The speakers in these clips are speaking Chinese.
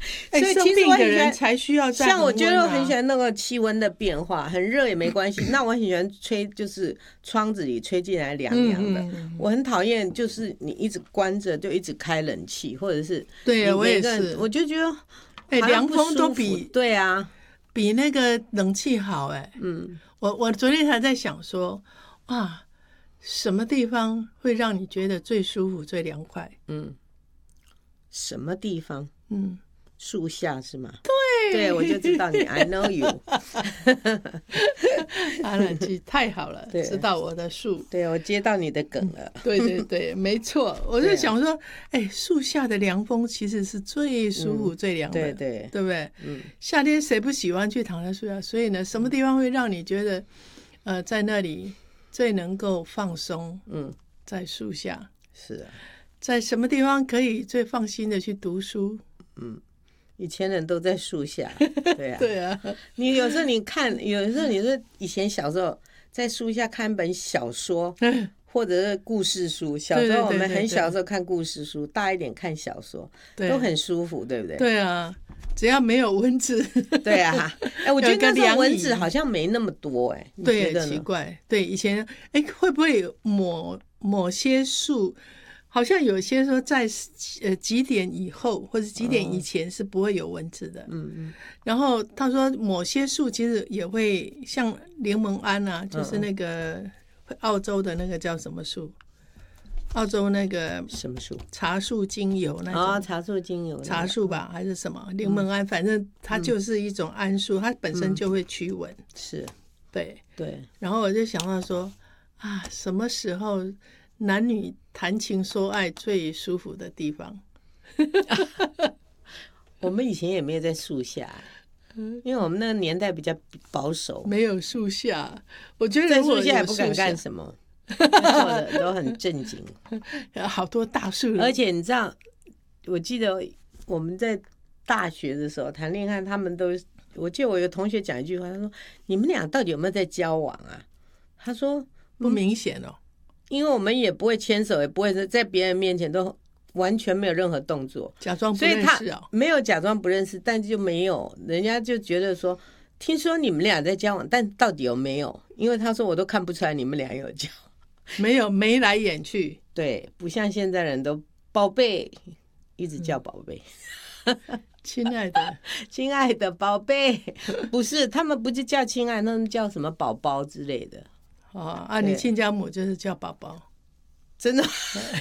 所以生其实病的人我很喜欢， 才需要在像我觉得我恒温啊很喜欢那个气温的变化，很热也没关系。那我很喜欢吹，就是窗子里吹进来凉凉的。我很讨厌就是你一直关着就一直开冷气，或者是对啊，我也你每个人是， 我就觉得好像凉不风都舒服比对啊， 比那个冷气好我昨天还在想说，哇，什么地方会让你觉得最舒服、最凉快？ 什么地方？ 嗯， 树下是吗？对，我就知道你 I know you 冷气太好了， 对知道我的树。 对，我接到你的梗了。 对对对，没错。我就想说，树下的凉风其实是最舒服、最凉的， 对对， 对不对？夏天谁不喜欢去躺在树下？所以呢，什么地方会让你觉得，在那里最能够放松？在树下。 是啊， 在什么地方可以最放心的去读书？ 以前人都在树下，对啊， 对啊， 你有时候你看，有时候你说以前小时候在树下看本小说，或者是故事书。小时候我们很小的时候看故事书，大一点看小说，都很舒服，对不对？ 对啊，只要没有蚊子。 对啊，我觉得那时候蚊子好像没那么多， 对，奇怪，对，以前会不会有某些树？好像有些说在几点以后或者几点以前是不会有蚊子的。然后他说某些树其实也会像柠檬桉啊，就是那个澳洲的那个叫什么树？澳洲那个什么树？ 茶树精油那种。 茶树精油。 茶树吧，还是什么柠檬桉？反正它就是一种桉树，它本身就会驱蚊。 是， 对对。 然后我就想到说啊，什么时候男女谈情说爱最舒服的地方？ 我们以前也没有在树下，因为我们那个年代比较保守， 没有树下。我觉得在树下也不敢干什么，做的都很正经， 好多大树。 而且你知道，我记得我们在大学的时候谈恋爱，他们都，我记得我有个同学讲一句话，他说：“你们俩到底有没有在交往啊？”他说：“ 不明显哦。” 因为我们也不会牵手，也不会在别人面前都完全没有任何动作， 假装不认识哦。 所以他没有假装不认识，但就没有，人家就觉得说，听说你们俩在交往，但到底有没有？因为他说我都看不出来你们俩有交， 没有眉来眼去。 对，不像现在人都宝贝，一直叫宝贝， 亲爱的， 亲爱的宝贝，不是他们不是叫亲爱，他们叫什么宝宝之类的。 你亲家母就是叫宝宝， 真的。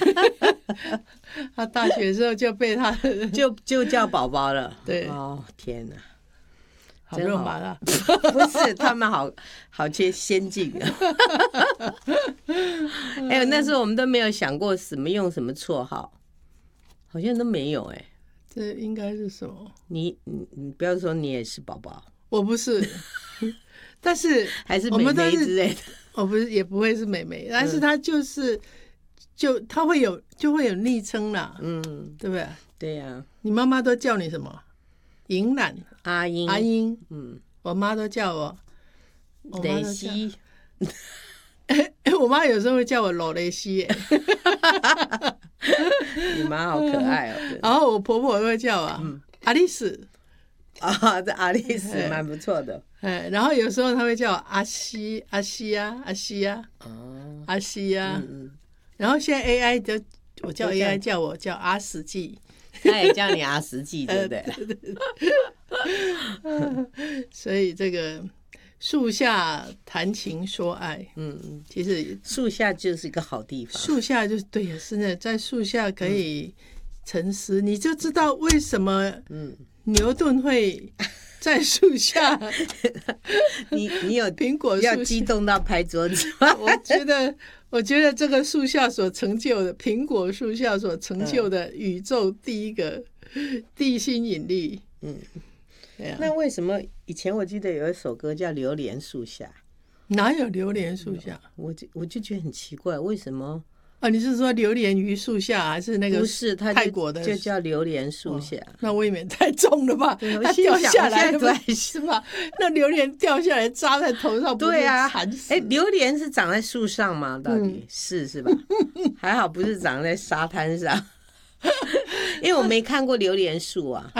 他大学的时候就被他就叫宝宝了。 对， 哦天哪， 好肉麻了。 不是，他们好先进啊。那时候我们都没有想过用什么绰号，好像都没有。 这应该是什么？ 你不要说你也是宝宝， 我不是。但是还是妹妹之类的。 我不是，也不会是妹妹，但是他他就会有昵称啦，对不对？ 对呀。 你妈妈都叫你什么？银兰、 阿英、 阿英，我妈都叫我雷西。 我妈有时候会叫我罗雷西。 你妈好可爱哦。 然后我婆婆会叫我阿丽丝。 这阿丽丝蛮不错的。 然后有时候他会叫我阿西啊。然后现在 AI 我叫 AI 叫我叫阿实际， 他也叫你阿实际，对不对？ 所以这个树下谈情说爱，其实树下就是一个好地方。 树下就是对，是的，在树下可以沉思，你就知道为什么牛顿会在树下。 你有苹果树要激动到拍桌子吗？ 我觉得这个树下所成就的，苹果树下所成就的宇宙第一个地心引力。 那为什么以前我记得有一首歌叫《榴莲树下》？ 哪有榴莲树下？ 我就觉得很奇怪，为什么？ 你是说榴莲于树下，还是那个？ 不是，它泰国的就叫榴莲树下。 那未免太重了吧？它掉下来是吧？那榴莲掉下来扎在头上， 对啊， 惨死。 榴莲是长在树上吗？到底是吧？还好不是长在沙滩上，因为我没看过榴莲树啊。